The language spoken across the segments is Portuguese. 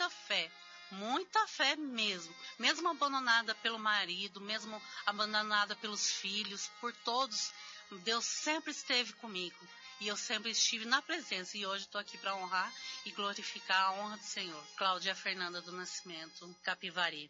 muita fé mesmo. Mesmo abandonada pelo marido, mesmo abandonada pelos filhos, por todos, Deus sempre esteve comigo. E eu sempre estive na presença. E hoje estou aqui para honrar e glorificar a honra do Senhor. Cláudia Fernanda do Nascimento, Capivari.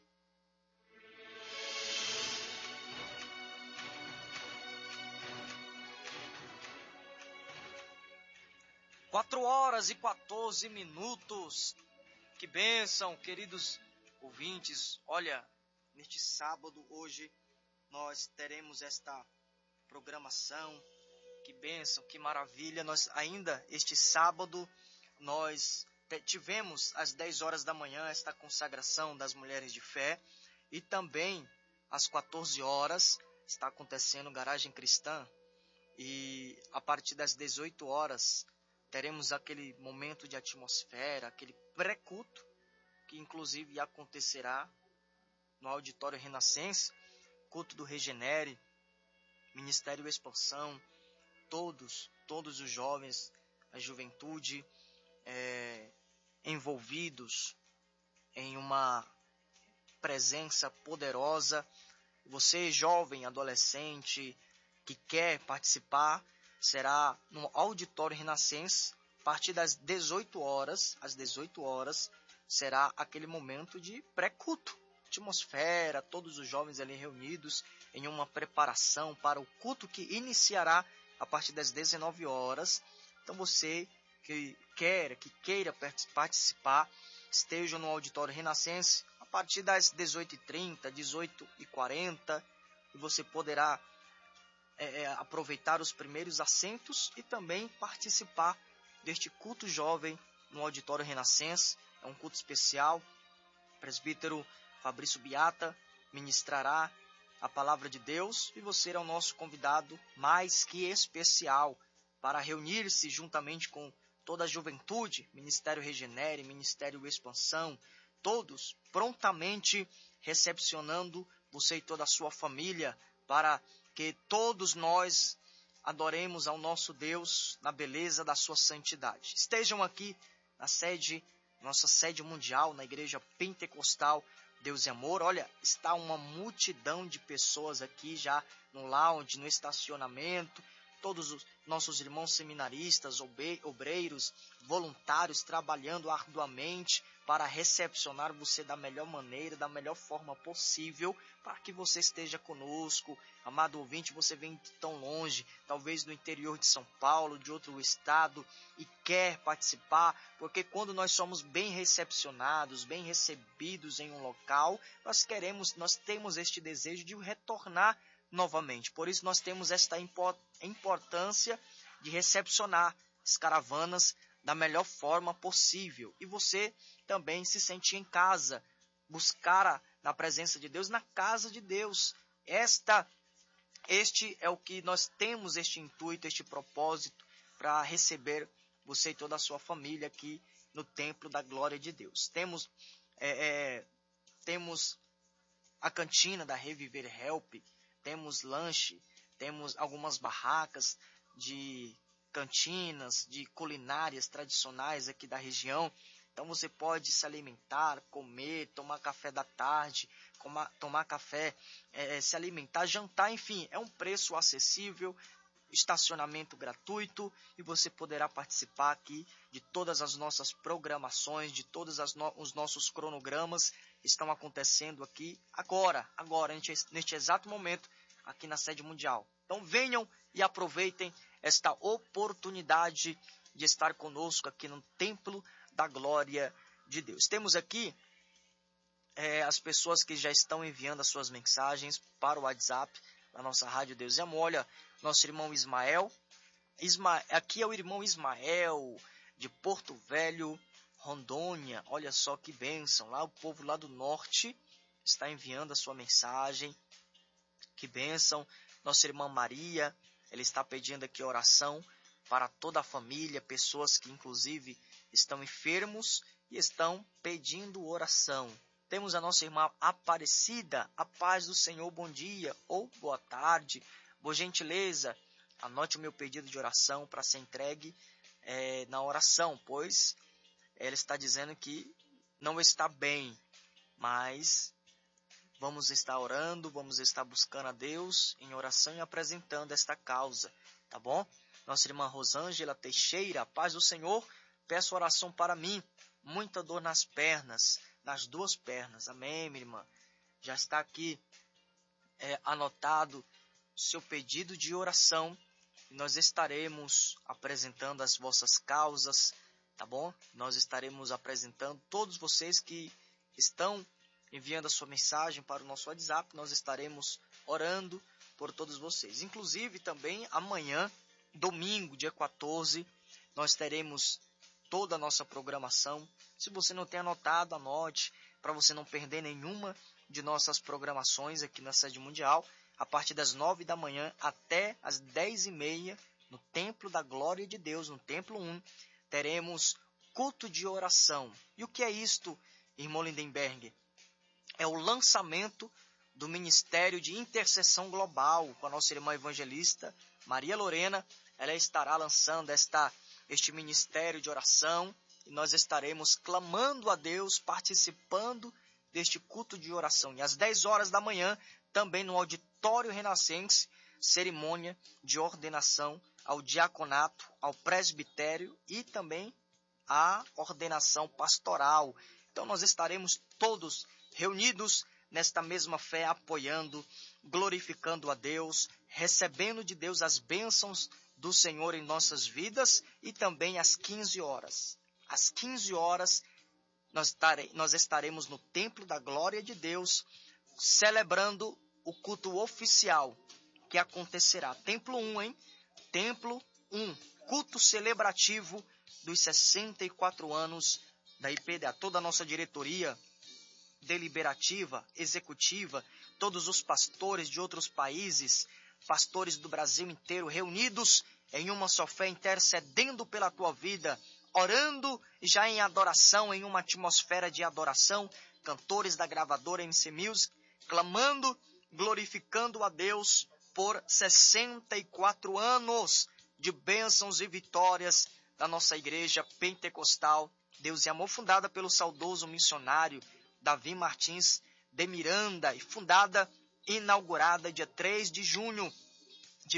Quatro horas e 14 minutos. Que bênção, queridos ouvintes. Olha, neste sábado, hoje, nós teremos esta programação. Que bênção, que maravilha. Nós ainda, este sábado, nós tivemos às 10 horas da manhã esta consagração das mulheres de fé. E também, às 14 horas, está acontecendo Garagem Cristã. E a partir das 18 horas... teremos aquele momento de atmosfera, aquele pré-culto, que inclusive acontecerá no Auditório Renascença, culto do Regenere, Ministério Expansão, todos os jovens, a juventude, envolvidos em uma presença poderosa. Você, jovem, adolescente, que quer participar, será no Auditório Renascença, a partir das 18 horas. Às 18 horas será aquele momento de pré-culto. Atmosfera, todos os jovens ali reunidos em uma preparação para o culto que iniciará a partir das 19 horas. Então você que queira participar, esteja no Auditório Renascença a partir das 18h30, 18h40, e você poderá aproveitar os primeiros assentos e também participar deste culto jovem no Auditório Renascença. É um culto especial. O presbítero Fabrício Biata ministrará a palavra de Deus e você é o nosso convidado mais que especial para reunir-se juntamente com toda a juventude, Ministério Regenere, Ministério Expansão, todos prontamente recepcionando você e toda a sua família, para que todos nós adoremos ao nosso Deus na beleza da sua santidade. Estejam aqui na sede, nossa sede mundial, na Igreja Pentecostal Deus e Amor. Olha, está uma multidão de pessoas aqui já no lounge, no estacionamento. Todos os nossos irmãos seminaristas, obreiros, voluntários, trabalhando arduamente para recepcionar você da melhor maneira, da melhor forma possível, para que você esteja conosco. Amado ouvinte, você vem de tão longe, talvez do interior de São Paulo, de outro estado, e quer participar, porque quando nós somos bem recepcionados, bem recebidos em um local, nós temos este desejo de retornar novamente. Por isso nós temos esta importância de recepcionar as caravanas da melhor forma possível. E você também se sentir em casa, buscar na presença de Deus, na casa de Deus. Este é o que nós temos, este intuito, este propósito, para receber você e toda a sua família aqui no Templo da Glória de Deus. Temos a cantina da Reviver Help, temos lanche, temos algumas barracas de cantinas, de culinárias tradicionais aqui da região. Então você pode se alimentar, comer, tomar café da tarde, tomar café, se alimentar, jantar, enfim, é um preço acessível, estacionamento gratuito, e você poderá participar aqui de todas as nossas programações, de todos os nossos cronogramas estão acontecendo aqui agora, neste exato momento, aqui na sede mundial. Então venham e aproveitem esta oportunidade de estar conosco aqui no Templo da Glória de Deus. Temos aqui as pessoas que já estão enviando as suas mensagens para o WhatsApp da nossa Rádio Deus e Amor. Olha, nosso irmão Ismael. Aqui é o irmão Ismael, de Porto Velho, Rondônia. Olha só que bênção. Lá o povo lá do norte está enviando a sua mensagem. Que bênção. Nossa irmã Maria, ela está pedindo aqui oração para toda a família, pessoas que inclusive estão enfermos e estão pedindo oração. Temos a nossa irmã Aparecida, a paz do Senhor, bom dia ou boa tarde. Por gentileza, anote o meu pedido de oração para ser entregue na oração, pois ela está dizendo que não está bem, mas vamos estar orando, vamos estar buscando a Deus em oração e apresentando esta causa, tá bom? Nossa irmã Rosângela Teixeira, paz do Senhor, peço oração para mim, muita dor nas pernas, nas duas pernas, amém, minha irmã? Já está aqui anotado o seu pedido de oração, e nós estaremos apresentando as vossas causas, tá bom? Nós estaremos apresentando todos vocês que estão enviando a sua mensagem para o nosso WhatsApp, nós estaremos orando por todos vocês. Inclusive também amanhã, domingo, dia 14, nós teremos toda a nossa programação. Se você não tem anotado, anote, para você não perder nenhuma de nossas programações aqui na Sede Mundial, a partir das 9 da manhã até as 10h30, no Templo da Glória de Deus, no Templo 1, teremos culto de oração. E o que é isto, irmão Lindenberg? É o lançamento do Ministério de Intercessão Global com a nossa irmã evangelista Maria Lorena. Ela estará lançando este ministério de oração e nós estaremos clamando a Deus, participando deste culto de oração. E às 10 horas da manhã, também no Auditório Renascense, cerimônia de ordenação ao diaconato, ao presbitério e também a ordenação pastoral. Então nós estaremos todos reunidos nesta mesma fé, apoiando, glorificando a Deus, recebendo de Deus as bênçãos do Senhor em nossas vidas, e também às 15 horas. Às 15 horas nós estaremos no Templo da Glória de Deus, celebrando o culto oficial que acontecerá. Templo 1, hein? Templo 1, culto celebrativo dos 64 anos da IPDA. Toda a nossa diretoria deliberativa, executiva, todos os pastores de outros países, pastores do Brasil inteiro, reunidos em uma só fé, intercedendo pela tua vida, orando já em adoração, em uma atmosfera de adoração, cantores da gravadora MC Music, clamando, glorificando a Deus por 64 anos de bênçãos e vitórias da nossa igreja pentecostal Deus e Amor, fundada pelo saudoso missionário Davi Martins de Miranda, e inaugurada dia 3 de junho de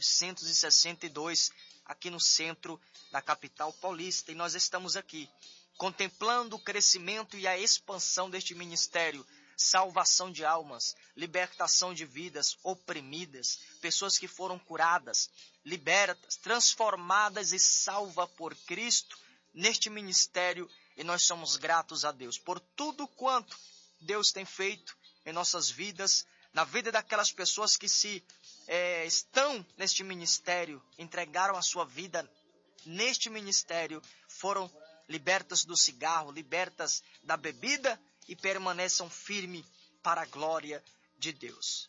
1962, aqui no centro da capital paulista. E nós estamos aqui contemplando o crescimento e a expansão deste ministério, salvação de almas, libertação de vidas oprimidas, pessoas que foram curadas, libertas, transformadas e salvas por Cristo neste ministério. E nós somos gratos a Deus por tudo quanto Deus tem feito em nossas vidas, na vida daquelas pessoas que estão neste ministério, entregaram a sua vida neste ministério, foram libertas do cigarro, libertas da bebida e permaneçam firmes para a glória de Deus.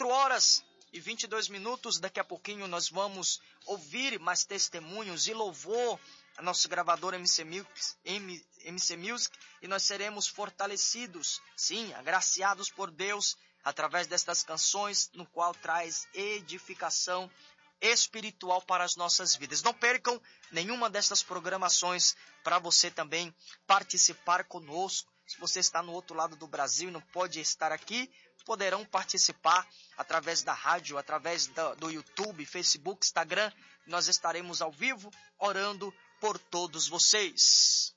4h22, daqui a pouquinho nós vamos ouvir mais testemunhos e louvor a nossa gravadora MC Music, e nós seremos fortalecidos, sim, agraciados por Deus, através destas canções, no qual traz edificação espiritual para as nossas vidas. Não percam nenhuma destas programações para você também participar conosco. Se você está no outro lado do Brasil e não pode estar aqui, poderão participar através da rádio, através do YouTube, Facebook, Instagram. Nós estaremos ao vivo orando por todos vocês.